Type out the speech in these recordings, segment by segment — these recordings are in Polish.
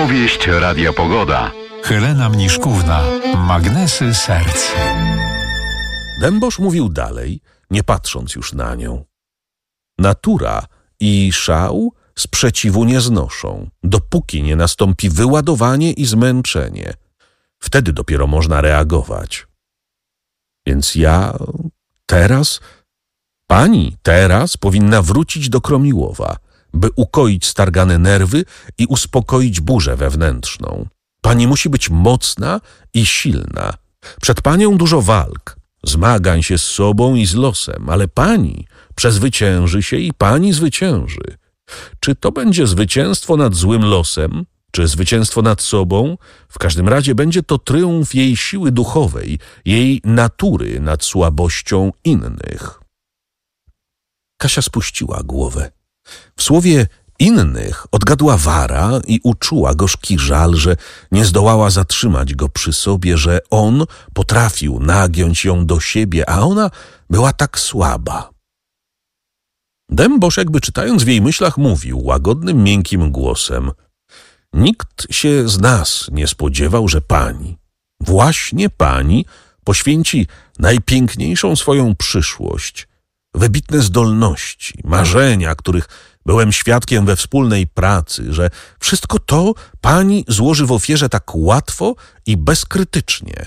Opowieść Radia Pogoda. Helena Mniszkówna. Magnesy serc. Dębosz mówił dalej, nie patrząc już na nią. Natura i szał sprzeciwu nie znoszą, dopóki nie nastąpi wyładowanie i zmęczenie. Wtedy dopiero można reagować. Więc pani teraz powinna wrócić do Kromiłowa, by ukoić stargane nerwy i uspokoić burzę wewnętrzną. Pani musi być mocna i silna. Przed panią dużo walk, zmagań się z sobą i z losem, ale pani przezwycięży się i pani zwycięży. Czy to będzie zwycięstwo nad złym losem, czy zwycięstwo nad sobą? W każdym razie będzie to triumf jej siły duchowej, jej natury nad słabością innych. Kasia spuściła głowę. W słowie innych odgadła wara i uczuła gorzki żal, że nie zdołała zatrzymać go przy sobie, że on potrafił nagiąć ją do siebie, a ona była tak słaba. Dębosz, jakby czytając w jej myślach, mówił łagodnym, miękkim głosem: nikt się z nas nie spodziewał, że pani, właśnie pani, poświęci najpiękniejszą swoją przyszłość, wybitne zdolności, marzenia, których byłem świadkiem we wspólnej pracy, że wszystko to pani złoży w ofierze tak łatwo i bezkrytycznie.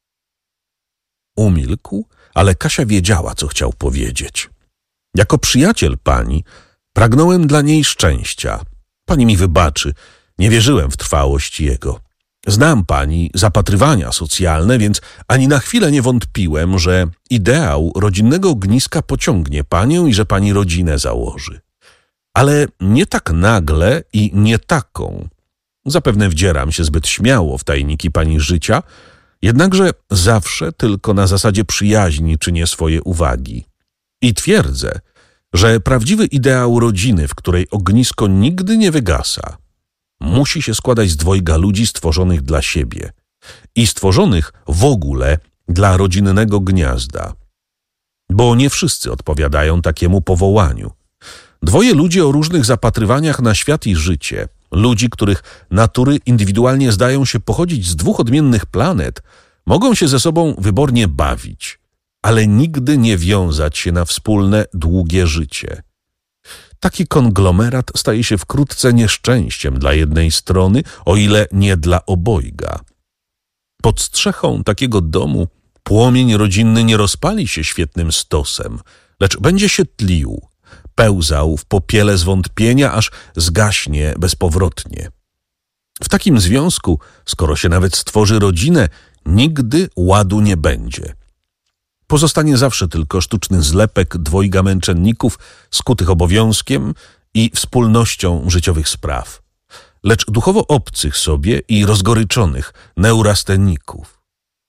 Umilkł, ale Kasia wiedziała, co chciał powiedzieć. Jako przyjaciel pani pragnąłem dla niej szczęścia. Pani mi wybaczy, nie wierzyłem w trwałość jego. Znam pani zapatrywania socjalne, więc ani na chwilę nie wątpiłem, że ideał rodzinnego ogniska pociągnie panią i że pani rodzinę założy. Ale nie tak nagle i nie taką. Zapewne wdzieram się zbyt śmiało w tajniki pani życia, jednakże zawsze tylko na zasadzie przyjaźni czynię swoje uwagi. I twierdzę, że prawdziwy ideał rodziny, w której ognisko nigdy nie wygasa, musi się składać z dwojga ludzi stworzonych dla siebie i stworzonych w ogóle dla rodzinnego gniazda. Bo nie wszyscy odpowiadają takiemu powołaniu. Dwoje ludzi o różnych zapatrywaniach na świat i życie, ludzi, których natury indywidualnie zdają się pochodzić z dwóch odmiennych planet, mogą się ze sobą wybornie bawić, ale nigdy nie wiązać się na wspólne, długie życie. Taki konglomerat staje się wkrótce nieszczęściem dla jednej strony, o ile nie dla obojga. Pod strzechą takiego domu płomień rodzinny nie rozpali się świetnym stosem, lecz będzie się tlił, pełzał w popiele zwątpienia, aż zgaśnie bezpowrotnie. W takim związku, skoro się nawet stworzy rodzinę, nigdy ładu nie będzie. Pozostanie zawsze tylko sztuczny zlepek dwojga męczenników skutych obowiązkiem i wspólnością życiowych spraw, lecz duchowo obcych sobie i rozgoryczonych neurasteników.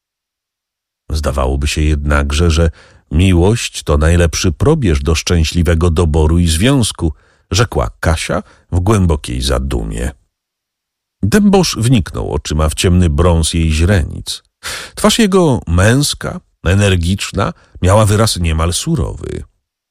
Zdawałoby się jednakże, że miłość to najlepszy probierz do szczęśliwego doboru i związku, rzekła Kasia w głębokiej zadumie. Dębosz wniknął oczyma w ciemny brąz jej źrenic. Twarz jego męska, energiczna, miała wyraz niemal surowy.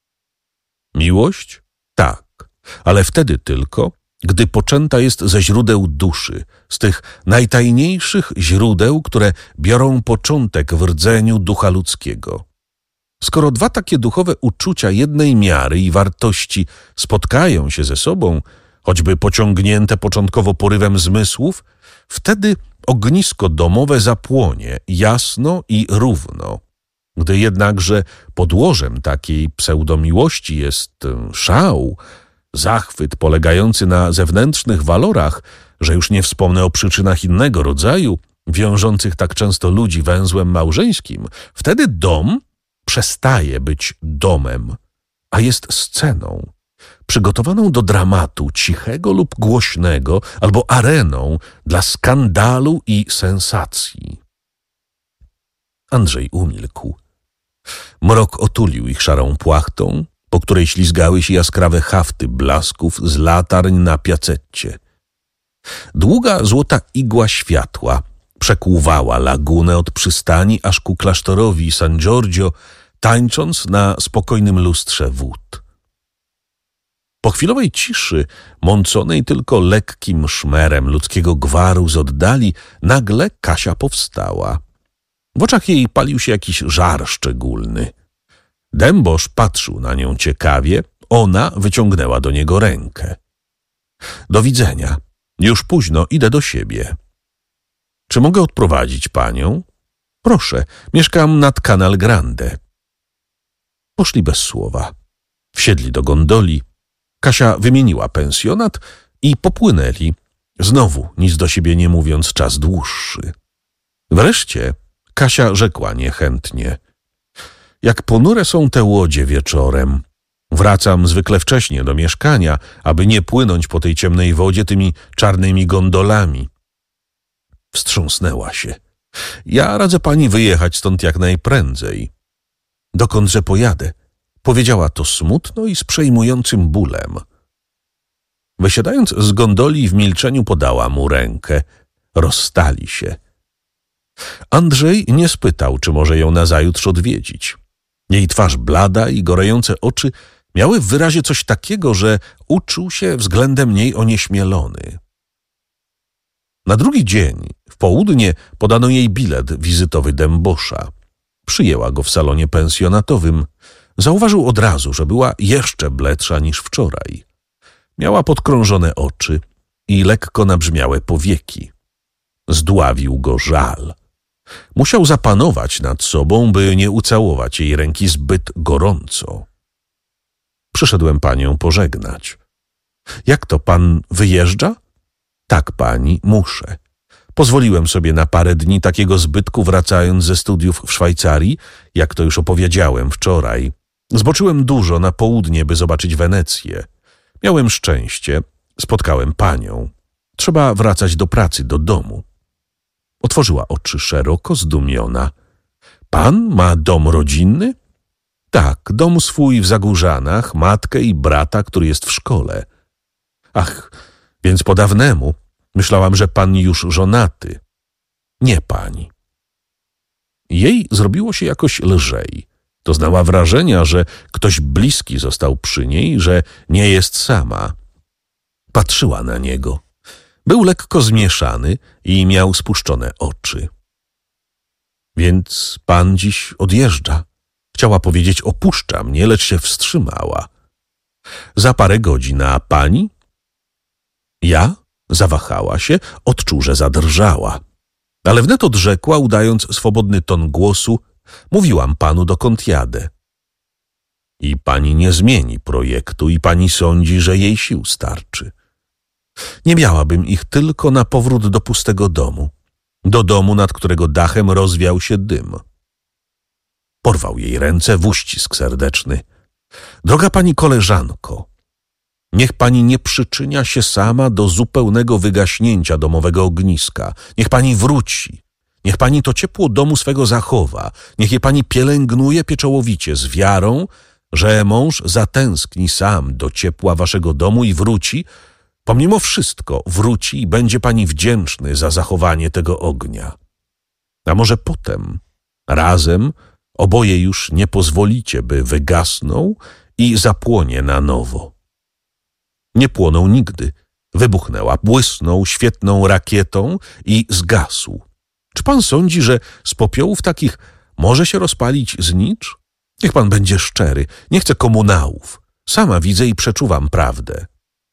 Miłość? Tak, ale wtedy tylko, gdy poczęta jest ze źródeł duszy, z tych najtajniejszych źródeł, które biorą początek w rdzeniu ducha ludzkiego. Skoro dwa takie duchowe uczucia jednej miary i wartości spotkają się ze sobą, choćby pociągnięte początkowo porywem zmysłów, wtedy ognisko domowe zapłonie jasno i równo. Gdy jednakże podłożem takiej pseudomiłości jest szał, zachwyt polegający na zewnętrznych walorach, że już nie wspomnę o przyczynach innego rodzaju, wiążących tak często ludzi węzłem małżeńskim, wtedy dom przestaje być domem, a jest sceną, przygotowaną do dramatu cichego lub głośnego, albo areną dla skandalu i sensacji. Andrzej umilkł. Mrok otulił ich szarą płachtą, po której ślizgały się jaskrawe hafty blasków z latarń na piacetcie. Długa złota igła światła przekłuwała lagunę od przystani aż ku klasztorowi San Giorgio, tańcząc na spokojnym lustrze wód. Po chwilowej ciszy, mąconej tylko lekkim szmerem ludzkiego gwaru z oddali, nagle Kasia powstała. W oczach jej palił się jakiś żar szczególny. Dębosz patrzył na nią ciekawie, ona wyciągnęła do niego rękę. Do widzenia. Już późno, idę do siebie. Czy mogę odprowadzić panią? Proszę, mieszkam nad Canal Grande. Poszli bez słowa. Wsiedli do gondoli. Kasia wymieniła pensjonat i popłynęli. Znowu, nic do siebie nie mówiąc, czas dłuższy. Wreszcie Kasia rzekła niechętnie. Jak ponure są te łodzie wieczorem. Wracam zwykle wcześnie do mieszkania, aby nie płynąć po tej ciemnej wodzie tymi czarnymi gondolami. Wstrząsnęła się. Ja radzę pani wyjechać stąd jak najprędzej. Dokądże pojadę? Powiedziała to smutno i z przejmującym bólem. Wysiadając z gondoli w milczeniu podała mu rękę. Rozstali się. Andrzej nie spytał, czy może ją nazajutrz odwiedzić. Jej twarz blada i gorejące oczy miały w wyrazie coś takiego, że uczuł się względem niej onieśmielony. Na drugi dzień, w południe, podano jej bilet wizytowy Dębosza. Przyjęła go w salonie pensjonatowym. Zauważył od razu, że była jeszcze bledsza niż wczoraj. Miała podkrążone oczy i lekko nabrzmiałe powieki. Zdławił go żal. Musiał zapanować nad sobą, by nie ucałować jej ręki zbyt gorąco. Przyszedłem panią pożegnać. Jak to, pan wyjeżdża? Tak, pani, muszę. Pozwoliłem sobie na parę dni takiego zbytku, wracając ze studiów w Szwajcarii, jak to już opowiedziałem wczoraj. Zboczyłem dużo na południe, by zobaczyć Wenecję. Miałem szczęście, spotkałem panią. Trzeba wracać do pracy, do domu. Otworzyła oczy szeroko, zdumiona. Pan ma dom rodzinny? Tak, dom swój w Zagórzanach, matkę i brata, który jest w szkole. Ach, więc po dawnemu. Myślałam, że pan już żonaty. Nie, pani. Jej zrobiło się jakoś lżej. Doznała wrażenia, że ktoś bliski został przy niej, że nie jest sama. Patrzyła na niego. Był lekko zmieszany i miał spuszczone oczy. Więc pan dziś odjeżdża. Chciała powiedzieć opuszcza mnie, lecz się wstrzymała. Za parę godzin, a pani? Ja? Zawahała się, odczuł, że zadrżała. Ale wnet odrzekła, udając swobodny ton głosu, mówiłam panu, dokąd jadę. I pani nie zmieni projektu i pani sądzi, że jej sił starczy. Nie miałabym ich tylko na powrót do pustego domu. Do domu, nad którego dachem rozwiał się dym. Porwał jej ręce w uścisk serdeczny. Droga pani koleżanko, niech pani nie przyczynia się sama do zupełnego wygaśnięcia domowego ogniska. Niech pani wróci. Niech pani to ciepło domu swego zachowa. Niech je pani pielęgnuje pieczołowicie z wiarą, że mąż zatęskni sam do ciepła waszego domu i wróci, pomimo wszystko wróci i będzie pani wdzięczny za zachowanie tego ognia. A może potem, razem, oboje już nie pozwolicie, by wygasnął i zapłonie na nowo. Nie płonął nigdy. Wybuchnęła, błysnął świetną rakietą i zgasł. Czy pan sądzi, że z popiołów takich może się rozpalić znicz? Niech pan będzie szczery. Nie chcę komunałów. Sama widzę i przeczuwam prawdę.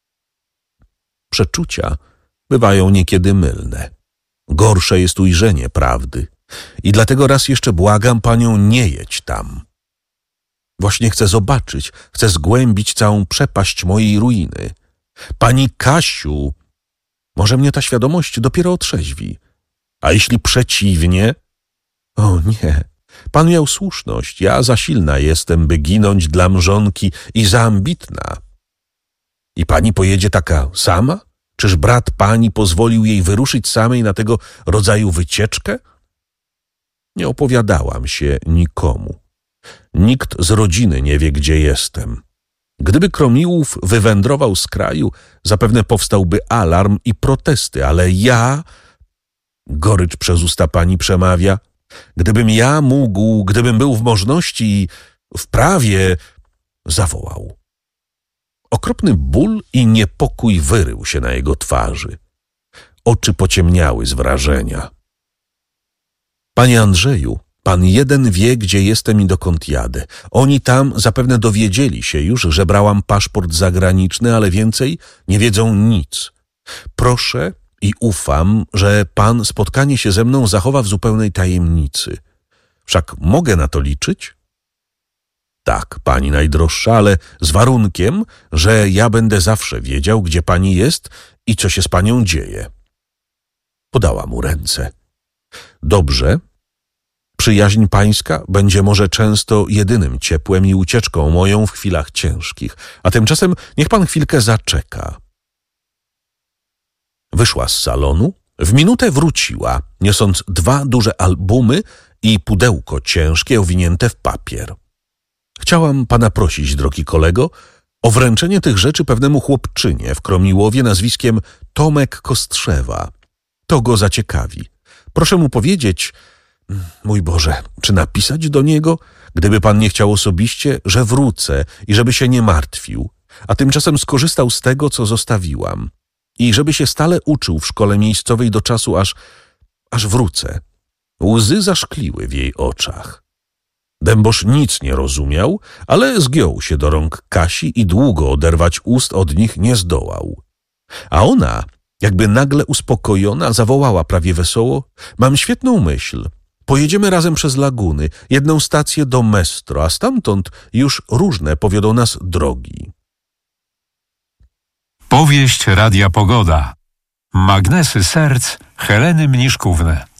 Przeczucia bywają niekiedy mylne. Gorsze jest ujrzenie prawdy. I dlatego raz jeszcze błagam panią, nie jedź tam. Właśnie chcę zobaczyć, chcę zgłębić całą przepaść mojej ruiny. Pani Kasiu, może mnie ta świadomość dopiero otrzeźwi. A jeśli przeciwnie? O nie, pan miał słuszność. Ja za silna jestem, by ginąć dla mrzonki i za ambitna. I pani pojedzie taka sama? Czyż brat pani pozwolił jej wyruszyć samej na tego rodzaju wycieczkę? Nie opowiadałam się nikomu. Nikt z rodziny nie wie, gdzie jestem. Gdyby Kromiłów wywędrował z kraju, zapewne powstałby alarm i protesty, ale ja... Gorycz przez usta pani przemawia. Gdybym ja mógł, gdybym był w możności i w prawie... Zawołał. Okropny ból i niepokój wyrył się na jego twarzy. Oczy pociemniały z wrażenia. Panie Andrzeju, pan jeden wie, gdzie jestem i dokąd jadę. Oni tam zapewne dowiedzieli się już, że brałam paszport zagraniczny, ale więcej nie wiedzą nic. Proszę i ufam, że pan spotkanie się ze mną zachowa w zupełnej tajemnicy. Wszak mogę na to liczyć? Tak, pani najdroższa, ale z warunkiem, że ja będę zawsze wiedział, gdzie pani jest i co się z panią dzieje. Podała mu ręce. Dobrze. Przyjaźń pańska będzie może często jedynym ciepłem i ucieczką moją w chwilach ciężkich, a tymczasem niech pan chwilkę zaczeka. Wyszła z salonu, w minutę wróciła, niosąc 2 duże albumy i pudełko ciężkie owinięte w papier. Chciałam pana prosić, drogi kolego, o wręczenie tych rzeczy pewnemu chłopczynie w Kromiłowie nazwiskiem Tomek Kostrzewa. To go zaciekawi. Proszę mu powiedzieć, mój Boże, czy napisać do niego, gdyby pan nie chciał osobiście, że wrócę i żeby się nie martwił, a tymczasem skorzystał z tego, co zostawiłam i żeby się stale uczył w szkole miejscowej do czasu, aż wrócę. Łzy zaszkliły w jej oczach. Dębosz nic nie rozumiał, ale zgiął się do rąk Kasi i długo oderwać ust od nich nie zdołał. A ona, jakby nagle uspokojona, zawołała prawie wesoło: mam świetną myśl. Pojedziemy razem przez laguny, 1 stację do Mestro, a stamtąd już różne powiodą nas drogi. Powieść Radia Pogoda. Magnesy serc Heleny Mniszkówny.